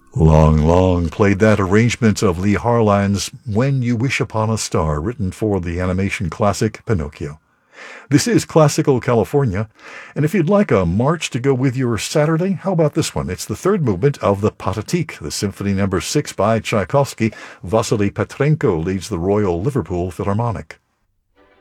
Long Long played that arrangement of Lee Harlan's When You Wish Upon a Star, written for the animation classic Pinocchio. This is Classical California, and if you'd like a march to go with your Saturday, how about this one? It's the third movement of the Patatik, the Symphony No. 6 by Tchaikovsky. Vasily Petrenko leads the Royal Liverpool Philharmonic.